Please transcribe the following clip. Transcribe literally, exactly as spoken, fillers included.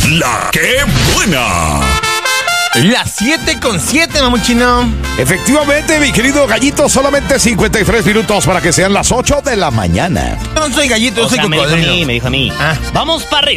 La que buena. Las siete con siete, mamuchino. Efectivamente, mi querido Gallito, solamente cincuenta y tres minutos para que sean las ocho de la mañana. Yo no soy gallito, yo O soy sea, me dijo a cocodrilo. mí, me dijo a mí. Ah. Vamos para arriba.